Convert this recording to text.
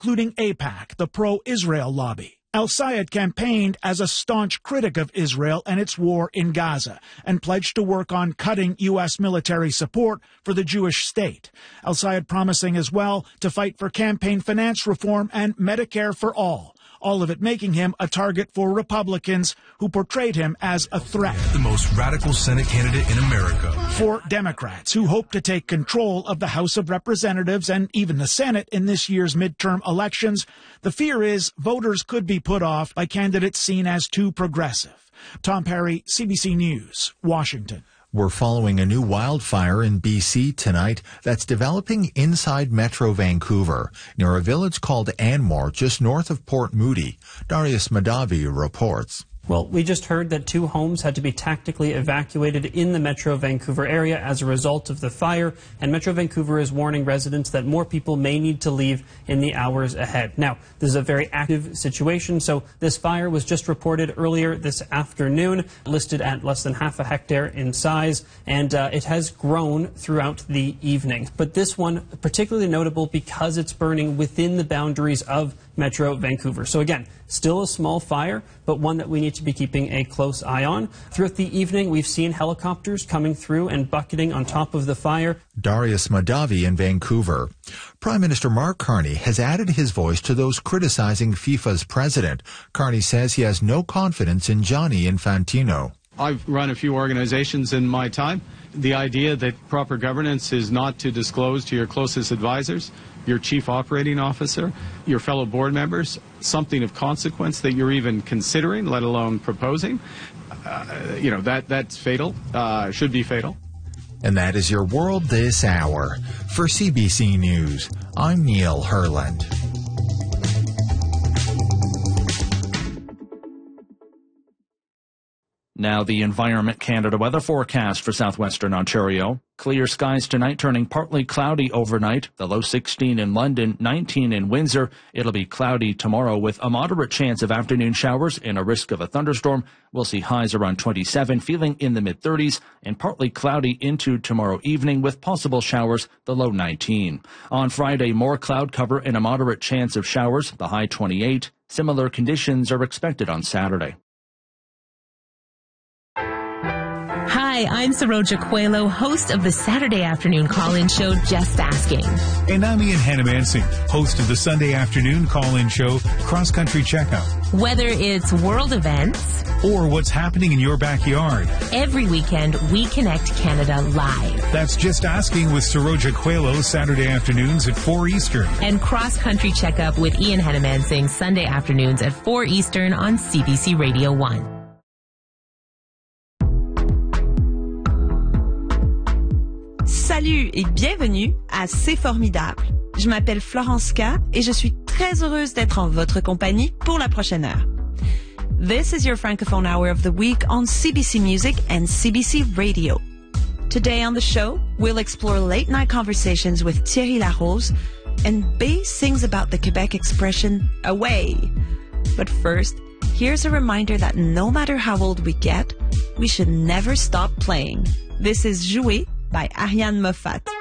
including AIPAC, the pro-Israel lobby. El-Sayed campaigned as a staunch critic of Israel and its war in Gaza and pledged to work on cutting U.S. military support for the Jewish state. El-Sayed promising as well to fight for campaign finance reform and Medicare for all of it making him a target for Republicans who portrayed him as a threat. The most radical Senate candidate in America. For Democrats who hope to take control of the House of Representatives and even the Senate in this year's midterm elections, the fear is voters could be put off by candidates seen as too progressive. Tom Perry, CBC News, Washington. We're following a new wildfire in BC tonight that's developing inside Metro Vancouver, near a village called Anmore, just north of Port Moody. Darius Madavi reports. Well, we just heard that 2 homes had to be tactically evacuated in the Metro Vancouver area as a result of the fire, and Metro Vancouver is warning residents that more people may need to leave in the hours ahead. Now, this is a very active situation, so this fire was just reported earlier this afternoon, listed at less than half a hectare in size, and it has grown throughout the evening. But this one particularly notable because it's burning within the boundaries of Metro Vancouver. So again, still a small fire, but one that we need to be keeping a close eye on. Throughout the evening, we've seen helicopters coming through and bucketing on top of the fire. Darius Madavi in Vancouver. Prime Minister Mark Carney has added his voice to those criticizing FIFA's president. Carney says he has no confidence in Gianni Infantino. I've run a few organizations in my time. The idea that proper governance is not to disclose to your closest advisors, your chief operating officer, your fellow board members, something of consequence that you're even considering, let alone proposing, that's fatal, should be fatal. And that is your world this hour. For CBC News, I'm Neil Herland. Now the Environment Canada weather forecast for southwestern Ontario. Clear skies tonight, turning partly cloudy overnight. The low 16 in London, 19 in Windsor. It'll be cloudy tomorrow with a moderate chance of afternoon showers and a risk of a thunderstorm. We'll see highs around 27, feeling in the mid-30s, and partly cloudy into tomorrow evening with possible showers, the low 19. On Friday, more cloud cover and a moderate chance of showers, the high 28. Similar conditions are expected on Saturday. Hi, I'm Saroja Coelho, host of the Saturday afternoon call-in show, Just Asking. And I'm Ian Hannamansing, host of the Sunday afternoon call-in show, Cross Country Checkup. Whether it's world events or what's happening in your backyard, every weekend we connect Canada live. That's Just Asking with Saroja Coelho, Saturday afternoons at 4 Eastern. And Cross Country Checkup with Ian Hannamansing, Sunday afternoons at 4 Eastern on CBC Radio 1. Salut et bienvenue à C'est Formidable. Je m'appelle Florence K et je suis très heureuse d'être en votre compagnie pour la prochaine heure. This is your Francophone Hour of the Week on CBC Music and CBC Radio. Today on the show, we'll explore late-night conversations with Thierry Larose, and Bay sings about the Quebec expression, away. But first, here's a reminder that no matter how old we get, we should never stop playing. This is Jouer by Ariane Moffat.